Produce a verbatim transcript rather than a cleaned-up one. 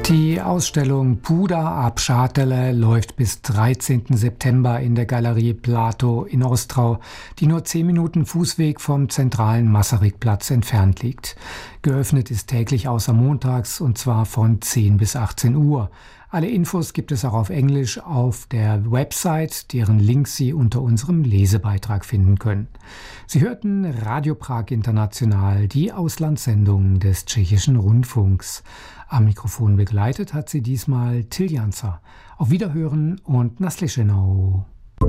Die Ausstellung Puda a Přátelé läuft bis dreizehnten September in der Galerie Plato in Ostrau, die nur zehn Minuten Fußweg vom zentralen Masarykplatz entfernt liegt. Geöffnet ist täglich außer montags und zwar von zehn bis achtzehn Uhr. Alle Infos gibt es auch auf Englisch auf der Website, deren Link Sie unter unserem Lesebeitrag finden können. Sie hörten Radio Prag International, die Auslandssendung des Tschechischen Rundfunks. Am Mikrofon begleitet hat sie diesmal Till Janzer. Auf Wiederhören und naslyšenou.